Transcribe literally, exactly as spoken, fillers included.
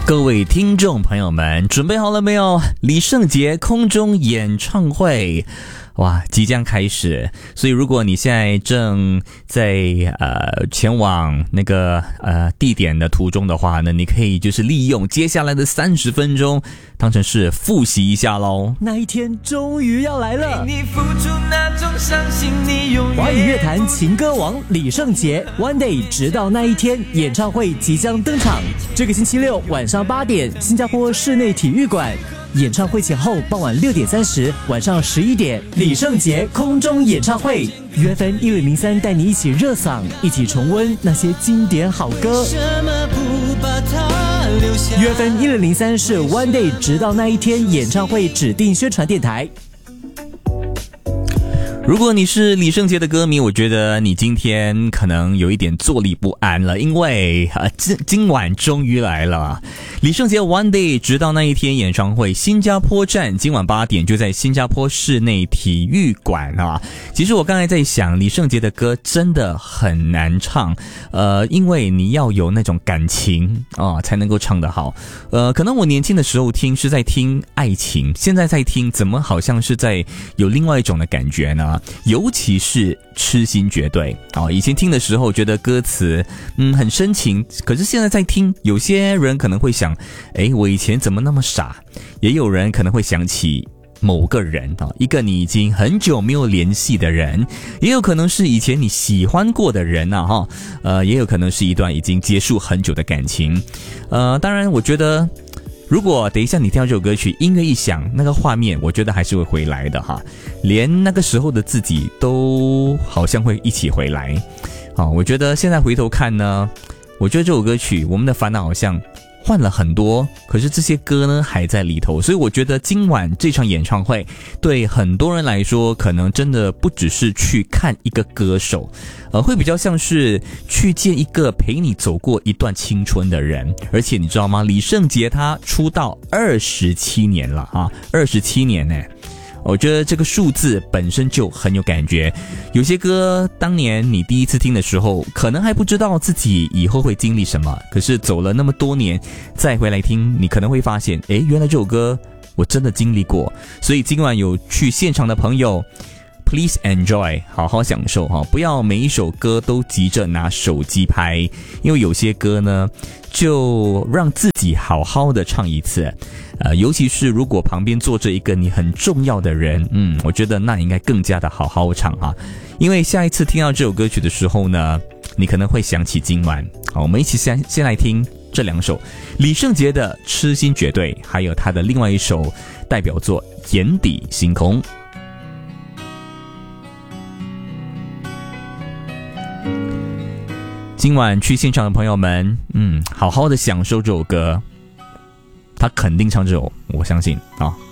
各位听众朋友们，准备好了没有？李圣杰空中演唱会，哇，即将开始。所以如果你现在正在呃前往那个呃地点的途中的话呢，你可以就是利用接下来的三十分钟当成是复习一下咯。 那一天终于要来了， 你付出那种相信你永远。 华语乐坛情歌王李圣杰 One Day 直到那一天演唱会即将登场，这个星期六晚上八点，新加坡室内体育馆。演唱会前后傍晚六点三十，晚上十一点，李圣杰空中演唱会 ，U F M 一零零三带你一起热嗓，一起重温那些经典好歌。U F M 一零零三是 One Day 直到那一天演唱会指定宣传电台。 如果你是李圣杰的歌迷，我觉得你今天可能有一点坐立不安了，因为啊，今今晚终于来了，李圣杰 One Day 直到那一天演唱会新加坡站，今晚八点就在新加坡室内体育馆啊。其实我刚才在想，李圣杰的歌真的很难唱，呃，因为你要有那种感情啊，才能够唱得好。呃，可能我年轻的时候听是在听爱情，现在在听，怎么好像是在有另外一种的感觉呢？尤其是痴心绝对哦，以前听的时候觉得歌词嗯很深情，可是现在在听，有些人可能会想，诶，我以前怎么那么傻？也有人可能会想起某个人啊，一个你已经很久没有联系的人，也有可能是以前你喜欢过的人啊哈，呃，也有可能是一段已经结束很久的感情，呃，当然我觉得。如果等一下你听到这首歌曲，音乐一响，那个画面我觉得还是会回来的哈，连那个时候的自己都好像会一起回来。好，我觉得现在回头看呢，我觉得这首歌曲我们的烦恼好像换了很多，可是这些歌呢还在里头，所以我觉得今晚这场演唱会对很多人来说，可能真的不只是去看一个歌手，呃，会比较像是去见一个陪你走过一段青春的人。而且你知道吗？李圣杰他出道二十七年了啊，二十七年呢。我觉得这个数字本身就很有感觉，有些歌当年你第一次听的时候，可能还不知道自己以后会经历什么，可是走了那么多年再回来听，你可能会发现，诶，原来这首歌我真的经历过。所以今晚有去现场的朋友，Please enjoy， 好好享受哈，不要每一首歌都急着拿手机拍，因为有些歌呢，就让自己好好的唱一次，呃，尤其是如果旁边坐着一个你很重要的人，嗯，我觉得那应该更加的好好唱哈，因为下一次听到这首歌曲的时候呢，你可能会想起今晚。好，我们一起先先来听这两首李圣杰的《痴心绝对》，还有他的另外一首代表作《眼底星空》。今晚去现场的朋友们，嗯，好好的享受这首歌，他肯定唱这首，我相信啊。